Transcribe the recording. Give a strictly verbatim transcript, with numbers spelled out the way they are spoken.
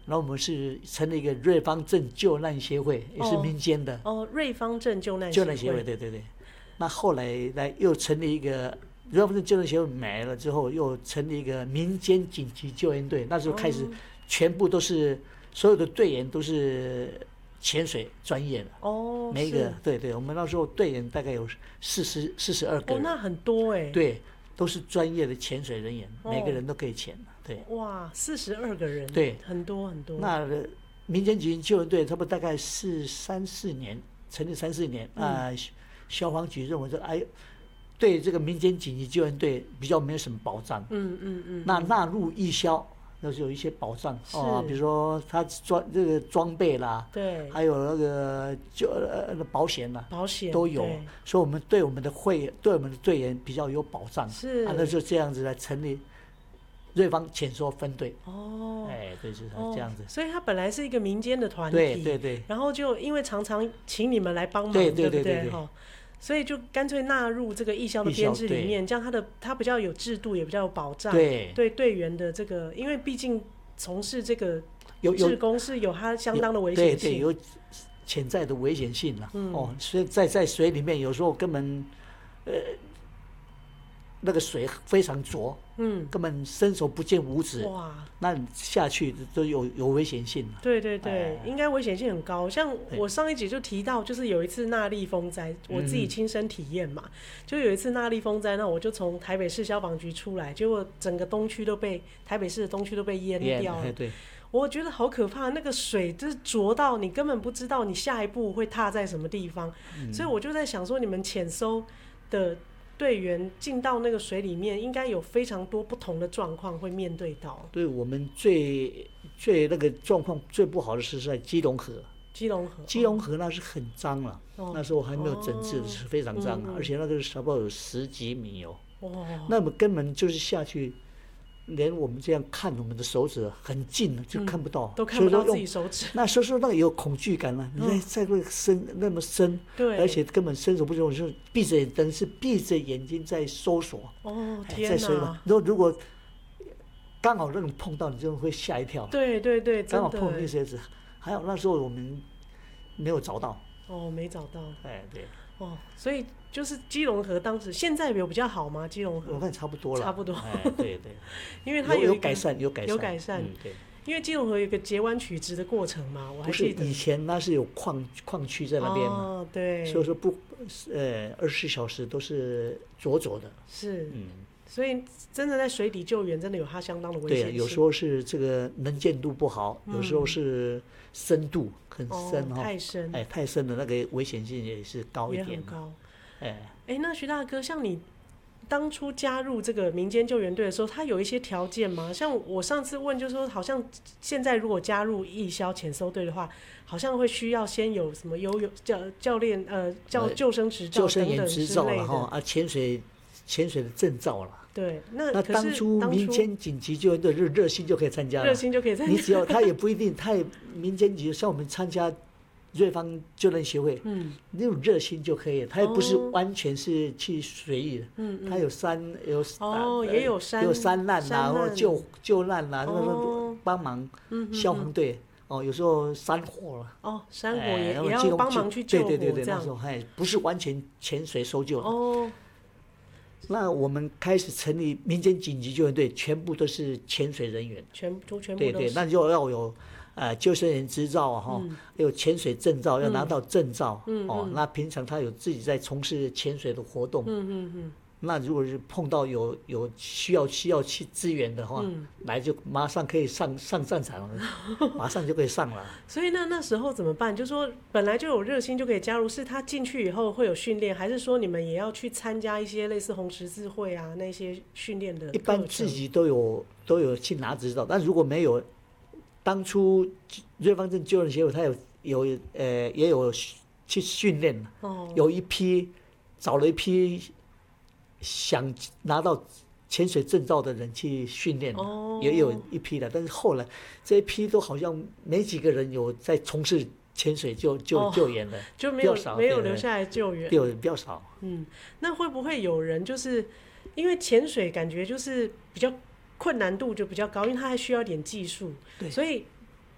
然后我们是成立一个瑞芳镇救难协会，也是民间的。 哦，哦瑞芳镇救难救难协会，对对对。那后来来又成立一个瑞芳镇救难协会没了之后，又成立一个民间紧急救援队。那时候开始，全部都是、哦、所有的队员都是潜水专业的。哦，每一个对对，我们那时候队员大概有四十四十二个人。 哦，那很多哎。 对，都是专业的潜水人员，哦、每个人都可以潜。对， 哇，四十二个人， 对， 很多很多。 那民间紧急救援队差不多大概是三四年，成立三四年啊、嗯呃，消防局认为说，哎，对这个民间紧急救援队比较没有什么保障，嗯嗯嗯，那纳入义消，那是有一些保障哦，比如说他装这个装备啦， 对， 还有那个就呃保险啦， 保险都有，所以我们对我们的会对我们的队员比较有保障， 是， 啊，那就这样子来成立瑞芳潜搜分队。哦，哎，对，就是这样子、哦。 所以它本来是一个民间的团体， 对对对。 然后就因为常常请你们来帮忙， 对对对对对不对？所以就干脆纳入这个义消的编制里面，这样它的它比较有制度，也比较有保障。 对对队员的这个，因为毕竟从事这个志工是有它相当的危险性， 对对，有潜在的危险性了、嗯。哦，所以在在水里面有时候根本呃。那个水非常浊，嗯，根本伸手不见五指，哇，那你下去都有有危险性了。 对对对、哎，应该危险性很高。像我上一集就提到，就是有一次纳莉风灾，我自己亲身体验嘛、嗯，就有一次纳莉风灾，那我就从台北市消防局出来，结果整个东区都被台北市的东区都被淹掉了。 对， 我觉得好可怕，那个水就是浊到你根本不知道你下一步会踏在什么地方，嗯、所以我就在想说，你们潜搜的队员进到那个水里面，应该有非常多不同的状况会面对到。 对，我们最最那个状况最不好的是在基隆河。 基隆河， 基隆河那是很脏了、哦，那时候还没有整治的是非常脏、哦嗯，而且那个差不多有十几米哦。哦，那么根本就是下去，连我们这样看我们的手指很近了就看不到、 嗯，都看不到自己手指。 那时候那个有恐惧感了、啊，你在在那个深那么深， 对， 而且根本伸手不见，我就闭着眼，等于是闭着眼睛在搜索。 哦，天哪！在水里， 如果如果刚好让你碰到，你就会吓一跳。 对对对， 刚好碰那些子，还好那时候我们没有找到。 哦，没找到。 哎，对。 哦，所以就是基隆河当时现在有比较好吗？基隆河我看差不多了， 差不多。 哎，对对， 因为它有有改善，有改善， 有改善。 嗯、对， 因为基隆河有一个截弯取直的过程嘛，我还记得。 不是以前那是有矿矿区在那边嘛， 哦，对， 所以说不呃二十四小时都是浊浊的。 是，嗯，所以真的在水底救援真的有它相当的危险性。 对，有时候是这个能见度不好，嗯、有时候是深度很深哈、哦， 太深， 哎，太深的那个危险性也是高一点， 也很高。 哎哎，那徐大哥，像你当初加入这个民间救援队的时候，他有一些条件吗？像我上次问，就说好像现在如果加入义消潜搜队的话，好像会需要先有什么游泳教教练呃教救生执照等等之类的，救生员执照了哈啊，潜水潜水的证照了。 对，那那当初民间紧急救援队热热心就可以参加了， 热心就可以参加。 你只要他也不一定，他也民间级像我们参加瑞芳救援协会，嗯，那种热心就可以了，他也不是完全是去随意的，嗯嗯，他有山有哦、呃、也有山有山难啦，或救救难啦，那个帮忙消防队。哦，有时候山火了， 哦，山火也、哎、也要帮忙去救火， 对对对对，那时候还不是完全潜水搜救的。哦，那我们开始成立民间紧急救援队，全部都是潜水人员， 全部全部对对，那就要有呃救生员执照哈、嗯，有潜水证照，要拿到证照、嗯、哦、嗯。那平常他有自己在从事潜水的活动，嗯嗯嗯。那如果是碰到有有需要需要去支援的话、嗯，来就马上可以上上战场了，马上就可以上了。 所以那那时候怎么办？就说本来就有热心就可以加入，是他进去以后会有训练，还是说你们也要去参加一些类似红十字会啊那些训练的？ 一般自己都有都有去拿执照，但如果没有，当初瑞芳镇救援协会他有有呃也有去训练，哦，有一批找了一批。想拿到潜水证照的人去训练、哦，也有一批的，但是后来这一批都好像没几个人有在从事潜水救救、哦、救援的， 就没有没有留下来救援， 有比较少。 嗯，那会不会有人就是因为潜水感觉就是比较困难度就比较高，因为它还需要一点技术，所以